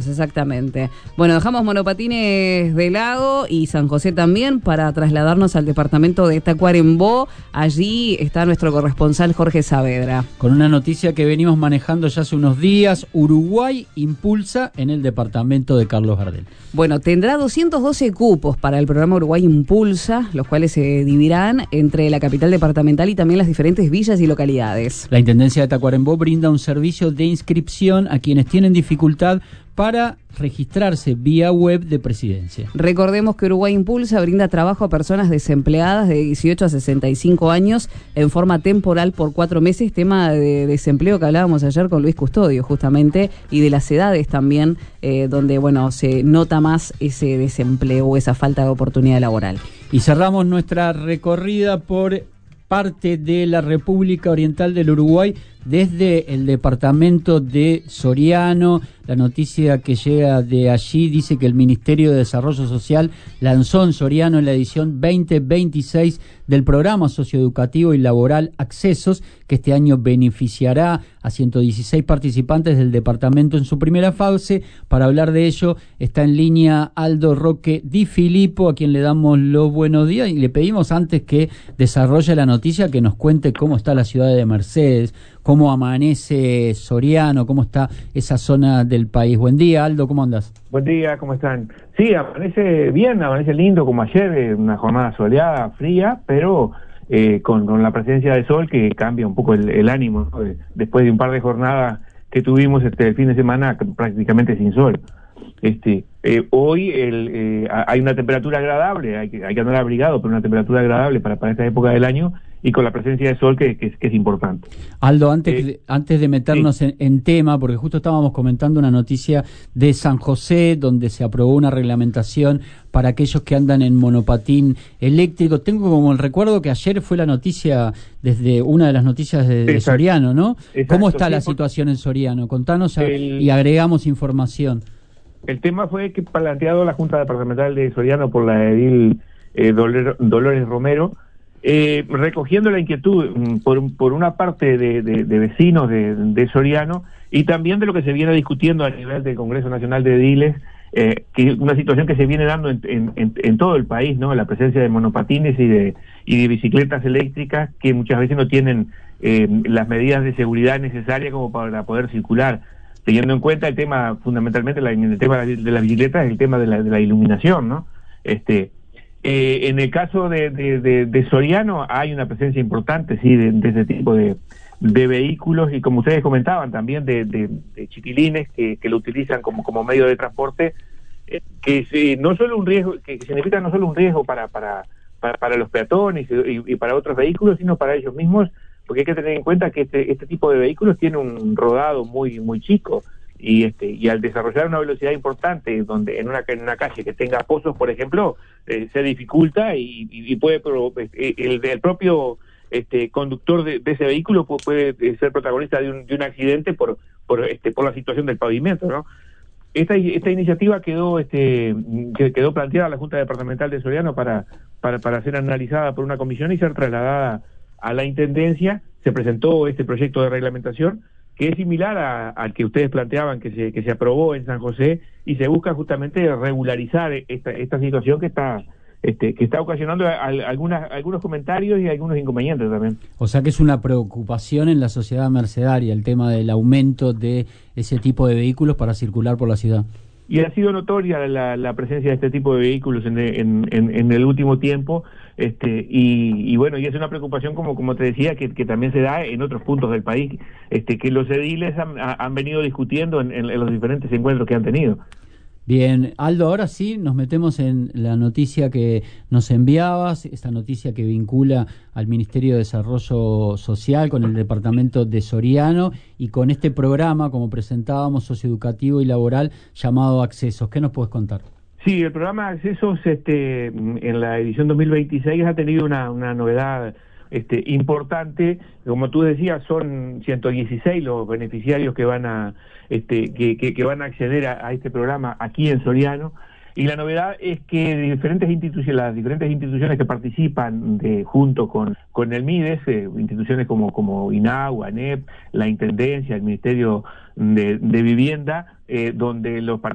exactamente. Bueno, dejamos Monopatines de lado y San José también para trasladarnos al departamento de Tacuarembó. Allí está nuestro corresponsal Jorge Saavedra. Con una noticia que venimos manejando ya hace unos días, Uruguay impulsa en el departamento de Carlos Gardel. Bueno, tendrá 212 cupos para el programa Uruguay Impulsa, los cuales se dividirán entre la capital departamental y también las diferentes villas y localidades. La Intendencia de Tacuarembó brinda un servicio de inscripción a quienes tienen dificultad para registrarse vía web de Presidencia. Recordemos que Uruguay Impulsa brinda trabajo a personas desempleadas de 18 a 65 años en forma temporal por 4 meses, tema de desempleo que hablábamos ayer con Luis Custodio justamente, y de las edades también, donde bueno se nota más ese desempleo o esa falta de oportunidad laboral. Y cerramos nuestra recorrida por parte de la República Oriental del Uruguay desde el departamento de Soriano. La noticia que llega de allí dice que el Ministerio de Desarrollo Social lanzó en Soriano en la edición 2026 del programa socioeducativo y laboral Accesos, que este año beneficiará a 116 participantes del departamento en su primera fase. Para hablar de ello está en línea Aldo Roque Di Filippo, a quien le damos los buenos días y le pedimos, antes que desarrolle la noticia, que nos cuente cómo está la ciudad de Mercedes, cómo amanece Soriano, cómo está esa zona del país. Buen día, Aldo, ¿cómo andas? Buen día, ¿cómo están? Sí, amanece bien, amanece lindo como ayer, una jornada soleada, fría, pero con la presencia de sol que cambia un poco el ánimo, ¿no? Después de un par de jornadas que tuvimos el fin de semana prácticamente sin sol. Hoy hay una temperatura agradable, hay que andar abrigado, pero una temperatura agradable para esta época del año, y con la presencia de sol que es importante. Aldo, antes de meternos sí, en tema, porque justo estábamos comentando una noticia de San José, donde se aprobó una reglamentación para aquellos que andan en monopatín eléctrico. Tengo como el recuerdo que ayer fue la noticia, desde una de las noticias de Soriano, ¿no? Exacto, ¿cómo está la situación en Soriano? Contanos y agregamos información. El tema fue que planteado la Junta Departamental de Soriano por la edil Dolores Romero, recogiendo la inquietud por una parte de vecinos de Soriano, y también de lo que se viene discutiendo a nivel del Congreso Nacional de Ediles, que es una situación que se viene dando en todo el país, ¿no? La presencia de monopatines y de bicicletas eléctricas que muchas veces no tienen las medidas de seguridad necesarias como para poder circular, teniendo en cuenta el tema, fundamentalmente el tema de las bicicletas, el tema de la iluminación, ¿no? En el caso de Soriano hay una presencia importante, sí, de ese tipo de vehículos, y como ustedes comentaban también de chiquilines que lo utilizan como medio de transporte, que no solo un riesgo, que significa no solo un riesgo para los peatones y para otros vehículos, sino para ellos mismos, porque hay que tener en cuenta que este tipo de vehículos tiene un rodado muy muy chico, y al desarrollar una velocidad importante, donde en una calle que tenga pozos, por ejemplo, se dificulta y puede el propio conductor de ese vehículo puede ser protagonista de un accidente por la situación del pavimento, ¿no? Esta iniciativa quedó planteada a la Junta Departamental de Soriano para ser analizada por una comisión y ser trasladada a la Intendencia. Se presentó este proyecto de reglamentación, que es similar al que ustedes planteaban, que se aprobó en San José, y se busca justamente regularizar esta situación que está ocasionando algunos comentarios y algunos inconvenientes también. O sea que es una preocupación en la sociedad mercedaria el tema del aumento de ese tipo de vehículos para circular por la ciudad. Y ha sido notoria la presencia de este tipo de vehículos en el último tiempo, y bueno, y es una preocupación, como te decía, que también se da en otros puntos del país, que los ediles han venido discutiendo en los diferentes encuentros que han tenido. Bien, Aldo, ahora sí nos metemos en la noticia que nos enviabas, esta noticia que vincula al Ministerio de Desarrollo Social con el departamento de Soriano y con este programa, como presentábamos, socioeducativo y laboral, llamado Accesos. ¿Qué nos puedes contar? Sí, el programa Accesos en la edición 2026 ha tenido una novedad importante. Como tú decías, son 116 los beneficiarios que van a que van a acceder a este programa aquí en Soriano, y la novedad es que las diferentes instituciones que participan junto con el MIDES, instituciones como INAU, ANEP, la Intendencia, el Ministerio de Vivienda, donde los participantes